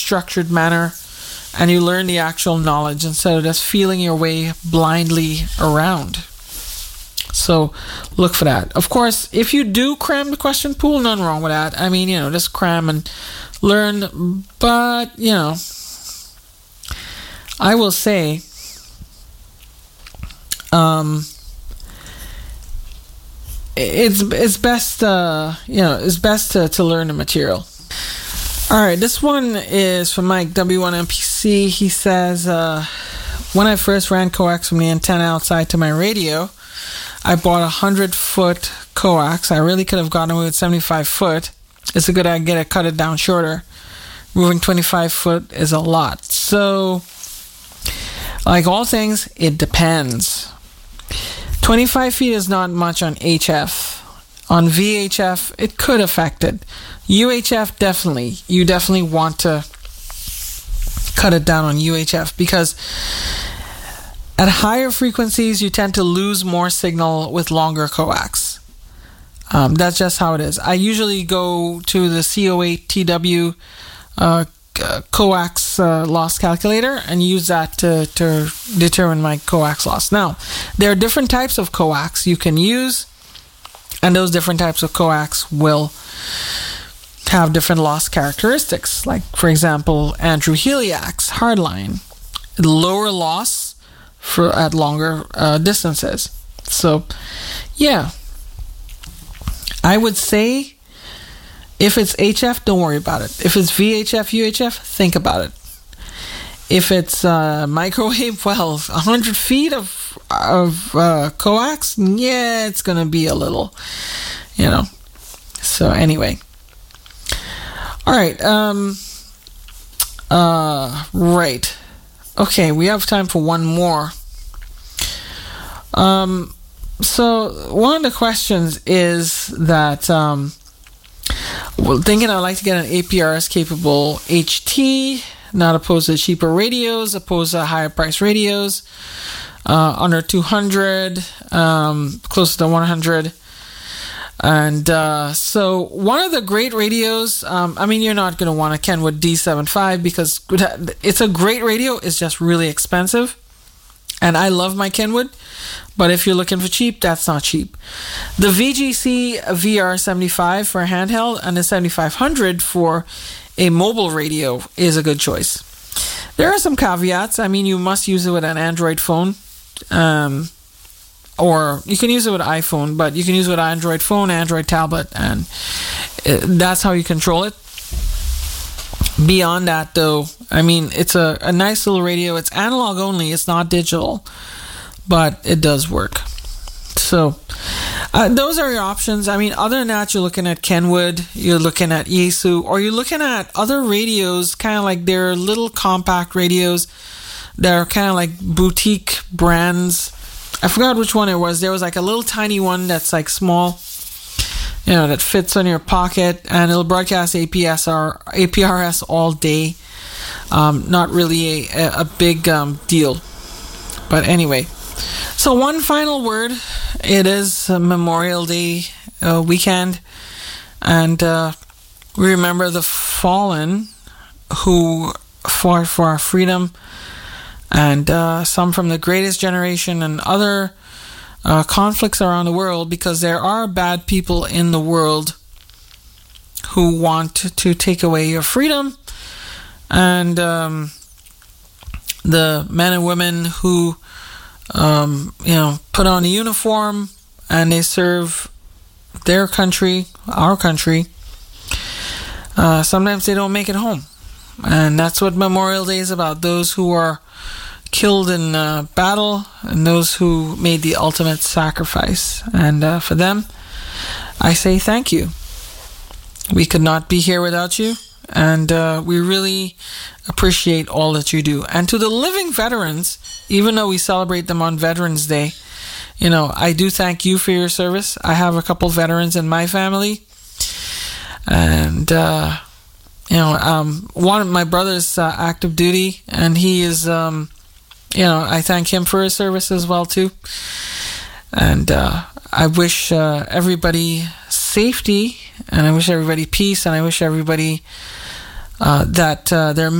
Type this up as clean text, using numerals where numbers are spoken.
structured manner, and you learn the actual knowledge instead of just feeling your way blindly around. So look for that. Of course, if you do cram the question pool, nothing wrong with that. I mean, just cram and learn. But, I will say, it's best, it's best to learn the material. All right, this one is from Mike W1MPC. He says, when I first ran coax from the antenna outside to my radio, I bought a 100-foot coax. I really could have gotten away with 75-foot. It's a good idea to cut it down shorter. Moving 25-foot is a lot. So, like all things, it depends. 25 feet is not much on HF. On VHF, it could affect it. UHF, definitely. You definitely want to cut it down on UHF because at higher frequencies, you tend to lose more signal with longer coax. That's just how it is. I usually go to the CO8TW coax loss calculator and use that to determine my coax loss. Now, there are different types of coax you can use, and those different types of coax will have different loss characteristics. Like, for example, Andrew Heliak's hardline, lower loss at longer distances. So, yeah, I would say if it's HF, don't worry about it. If it's VHF, UHF, think about it. If it's microwave, well, 100 feet of coax, yeah, it's going to be a little, So anyway. All right. Right. Okay, we have time for one more. So one of the questions is that, thinking I'd like to get an APRS capable HT, not opposed to cheaper radios, opposed to higher price radios, under 200, close to 100. And so one of the great radios, you're not going to want a Kenwood D75 because it's a great radio. It's just really expensive. And I love my Kenwood, but if you're looking for cheap, that's not cheap. The VGC VR75 for a handheld and the 7500 for a mobile radio is a good choice. There are some caveats. You must use it with an Android phone, or you can use it with iPhone, but you can use it with Android phone, Android tablet, and that's how you control it. Beyond that, though, it's a nice little radio. It's analog only. It's not digital, but it does work. So those are your options. Other than that, you're looking at Kenwood, you're looking at Yaesu, or you're looking at other radios, kind of like they're little compact radios that are kind of like boutique brands. I forgot which one it was. There was like a little tiny one that's like small, that fits on your pocket, and it'll broadcast APRS all day. Not really a big deal. But anyway, so one final word. It is Memorial Day weekend, and we remember the fallen who fought for our freedom, and some from the Greatest Generation and other conflicts around the world, because there are bad people in the world who want to take away your freedom, and the men and women who put on a uniform and they serve their country, our country. Sometimes they don't make it home, and that's what Memorial Day is about. Those who are killed in battle and those who made the ultimate sacrifice. And for them, I say thank you. We could not be here without you, and we really appreciate all that you do. And to the living veterans, even though we celebrate them on Veterans Day, I do thank you for your service. I have a couple veterans in my family, and one of my brother's active duty, and he is I thank him for his service as well too. And I wish everybody safety, and I wish everybody peace, and I wish everybody that their